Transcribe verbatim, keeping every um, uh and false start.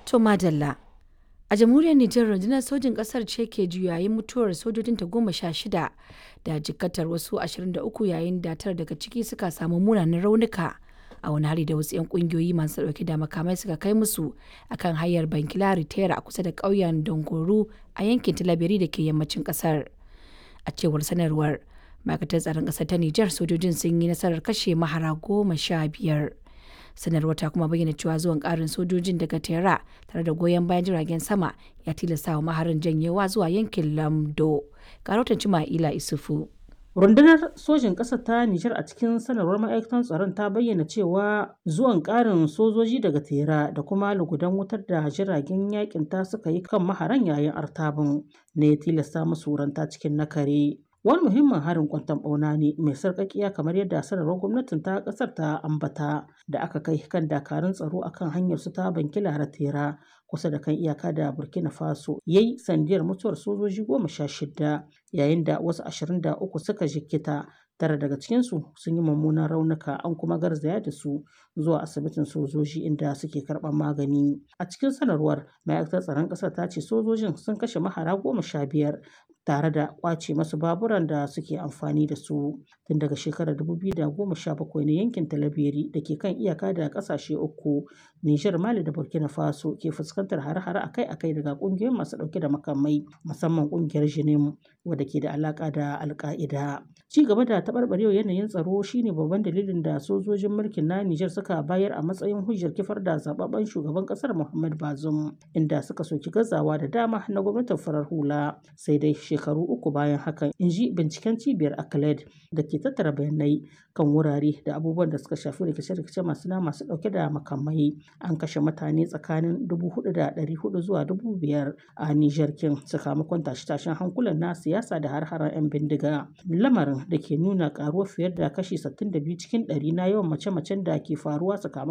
To madalla. A jamhuriyar Nijar rundunar sojin ƙasar ce ke juyayin mutuwar sojojinta goma sha shida da jikkatar wasu ashirin da uku yayin da tara daga ciki suka samu munanan raunuka a wani hari da wasu 'yan ƙungiyoyi masu ɗauke da makamai suka kai musu akan hanyar Bankila Ritera a kusa da ƙauyen Dongoro a yankin Tilaberi da ke yammacin ƙasar. A cewar sanarwar ma'aikatar tsaron ƙasar ta Nijar sojojin sun yi nasarar kashe mahara goma sha biyar. Sanarwar ta kuma bayyana cewa zuwan ƙarin sojojin daga Tera tare da goyon bayan jiragen sama ya tilasta wa maharin janyewa zuwa yankin Lamdo. Karotan Cima'ila Isufu. Rundunar sojin ƙasar ta Nijar a cikin sanarwar ma'aikatan tsaron ta bayyana cewa zuwan ƙarin sojoji daga Tera da kuma lugudan wutar da jiragen yakin ta suka yi kan maharan yayin artabin ne ya tilasta musu ranta cikin nakare. Wani muhimmin harin kwanton ɓauna ne mai sarƙaƙiya kamar yadda sanarwar gwamnatin ta ƙasar ta ambata da aka kai kan dakarun tsaro akan hanyar su ta Bankila Tera kusa da kan iyaka da Burkina Faso yayi sandiyar mutuwar sojoji goma sha shida yayin da wasu ashirin da uku suka jikkita. Tara daga cikinsu sun yi mummunan raunuka an kuma garzaya da su zuwa asibitin sojoji inda suke karɓar magani. A cikin sanarwar ma'aikatar tsaron ƙasar ta ce sojojin sun kashe mahara goma sha biyar tare da ƙwace masu baburan da suke amfani da su. Tun daga shekarar dubu biyu da goma sha bakwai ne yankin Talabiri da ke kan iyaka da ƙasashe uku Nijar, Mali da Burkina Faso ke fuskantar hare-hare akai-akai daga ƙungiyoyin masu ɗauke da makamai musamman ƙungiyar Jinim wadda ke da alaƙa da Al-Qaida. Ci gaba da taɓarɓarewar yanayin tsaro shine babban dalilin da sojojin mulkin na Nijar suka bayar a matsayin hujjar kifar da zababben shugaban ƙasar Muhammad Bazoum inda suka soki gazawa da dama na gwamnatin farar hula. Sai dai shekaru uku bayan hakan in ji binciken cibiyar Acled da ke tattara bayanai kan wurare da abubuwan da suka shafi rikice-rikice masu na masu ɗauke da makamai an kashe mutane tsakanin dubu hudu da ɗari hudu zuwa dubu biyar a Nijar kin sakamakon tashe-tashen hankulan na siyasa da har-haren 'yan bindiga. Lamarin da ke nuna karuwar fiye da kashi sittin da biyu cikin ɗari na yawan mace-macen da ke faruwa sakamakon